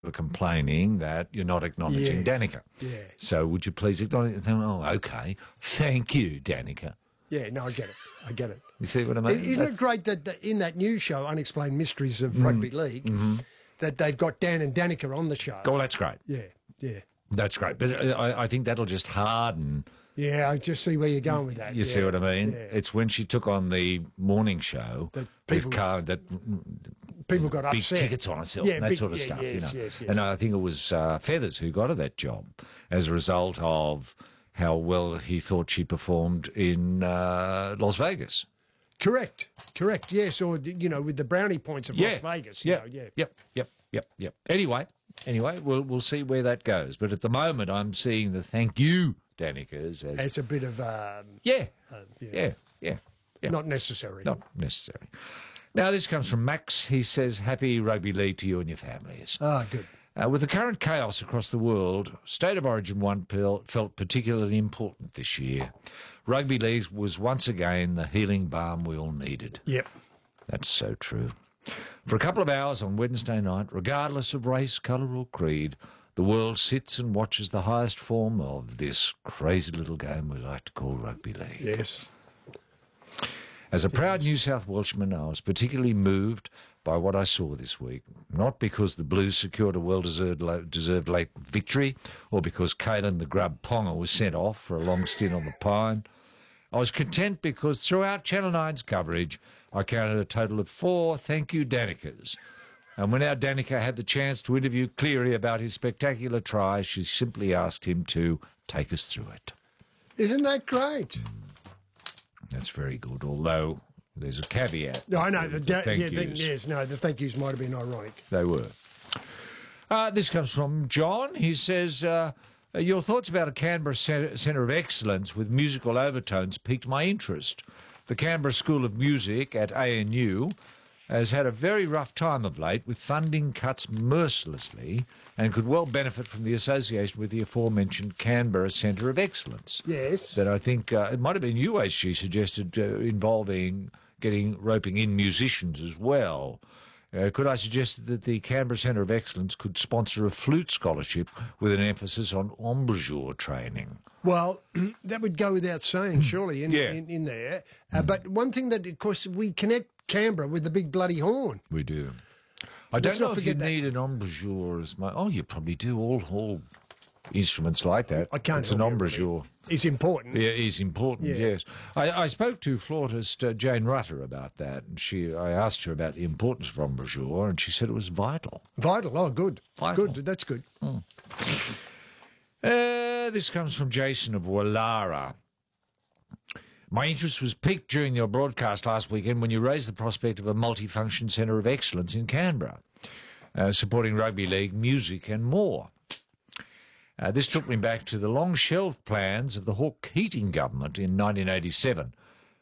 complaining that you're not acknowledging Danica. Yeah. So would you please acknowledge it? Oh, okay. Thank you, Danica. Yeah, no, I get it. You see what I mean? Isn't it great that in that new show, Unexplained Mysteries of Rugby League, that they've got Dan and Danica on the show? Oh, that's great. Yeah. That's great. But I think that'll just harden. Yeah, I just see where you're going with that. You see what I mean? Yeah. It's when she took on the morning show That with people got big upset. tickets on herself and that sort of stuff. Yes. And I think it was Feathers who got her that job as a result of how well he thought she performed in Las Vegas. Correct. Yes, or with the brownie points of Las Vegas. Yep. Anyway, we'll see where that goes. But at the moment, I'm seeing the thank you, Danicas, as a bit of not necessary. Not necessary. Now, this comes from Max. He says, "Happy Rugby League to you and your families." Ah, good. With the current chaos across the world, State of Origin 1 felt particularly important this year. Rugby League was once again the healing balm we all needed. Yep. That's so true. For a couple of hours on Wednesday night, regardless of race, colour or creed, the world sits and watches the highest form of this crazy little game we like to call rugby league. Yes. As a proud New South Welshman, I was particularly moved by what I saw this week, not because the Blues secured a well-deserved late victory or because Kalen the Grub Ponga was sent off for a long stint on the Pine. I was content because throughout Channel 9's coverage, I counted a total of 4 thank you Danicas. And when our Danica had the chance to interview Cleary about his spectacular try, she simply asked him to take us through it. Isn't that great? That's very good, although there's a caveat. No, I know. The thank yous might have been ironic. They were. This comes from John. He says, your thoughts about a Canberra Centre of Excellence with musical overtones piqued my interest. The Canberra School of Music at ANU has had a very rough time of late with funding cuts mercilessly and could well benefit from the association with the aforementioned Canberra Centre of Excellence. Yes. That I think it might have been you, as she suggested, roping in musicians as well. Could I suggest that the Canberra Centre of Excellence could sponsor a flute scholarship with an emphasis on embouchure training? Well, that would go without saying, surely, in there. But one thing that, of course, we connect Canberra with the big bloody horn. We do. I don't know if you need an embouchure as much. Oh, you probably do. All instruments like that. I can't. It's an embouchure. Really. It's important. Yeah, it's important. Yeah. Yes. I spoke to flautist Jane Rutter about that, and I asked her about the importance of embouchure, and she said it was vital. Vital. Oh, good. Vital. Good. That's good. This comes from Jason of Wallara. My interest was piqued during your broadcast last weekend when you raised the prospect of a multifunction centre of excellence in Canberra, supporting rugby league, music and more. This took me back to the long-shelved plans of the Hawke Keating government in 1987.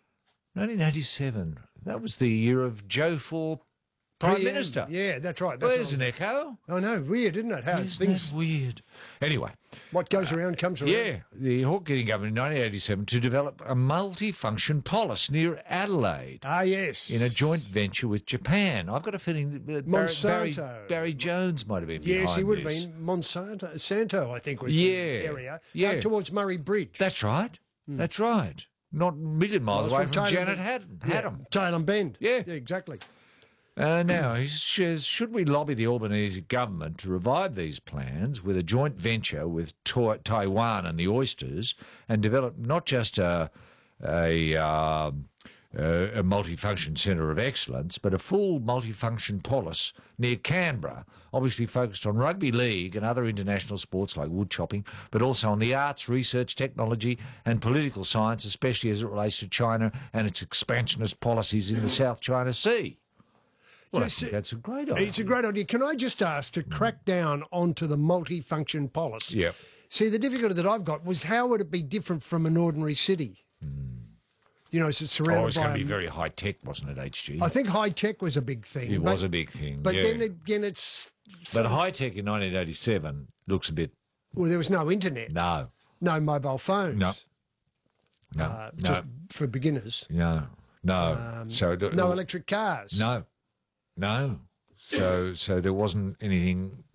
1987, that was the year of Joe for Prime Minister. Yeah, that's right. Well, there's an echo. I know, weird, isn't it? How Isn't that weird? Anyway. What goes around comes around. Yeah, the Hawke Keating government in 1987 to develop a multifunction polis near Adelaide. Ah, yes. In a joint venture with Japan. I've got a feeling that Monsanto. Barry Jones might have been behind Yes, he would have this. been. Santo, I think, was the area. Yeah. Towards Murray Bridge. That's right. That's right. Not a million miles away from Janet Haddam. Tailem Bend. Yeah, exactly. Now, he says, should we lobby the Albanese government to revive these plans with a joint venture with Taiwan and the oysters and develop not just a multifunction centre of excellence, but a full multifunction polis near Canberra, obviously focused on rugby league and other international sports like wood chopping, but also on the arts, research, technology and political science, especially as it relates to China and its expansionist policies in the South China Sea. Well, I think that's a great idea. It's a great idea. Can I just ask to crack down onto the multifunction polis? Yep. See, the difficulty that I've got was how would it be different from an ordinary city? You know, so it's surrounded by... Oh, it's going to be very high-tech, wasn't it, HG? I think high-tech was a big thing. It was a big thing, But then again, it's... But high-tech in 1987 looks a bit... Well, there was no internet. No. No mobile phones. No. Just for beginners. No. No electric cars. No. So there wasn't anything